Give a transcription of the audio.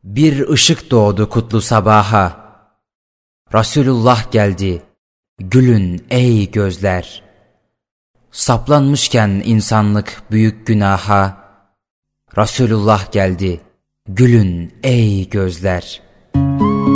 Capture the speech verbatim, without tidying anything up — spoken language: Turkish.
Bir ışık doğdu kutlu sabaha. Resulullah geldi, gülün ey gözler. Saplanmışken insanlık büyük günaha. Resulullah geldi, gülün ey gözler.